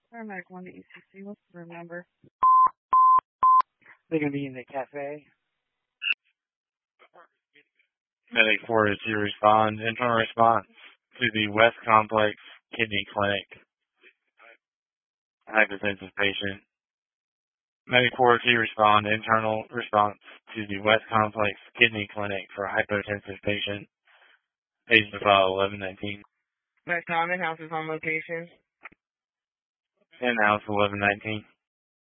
Paramedic 1 to ECC. What's the room number? They're going to be in the cafe. Medic 4 is to respond. Internal response to the West Complex Kidney Clinic. Hypertensive patient. Medic 4 to respond. Internal response to the West Complex Kidney Clinic for hypertensive patient. Patient file 1119. West Common House is on location. In-house 1119.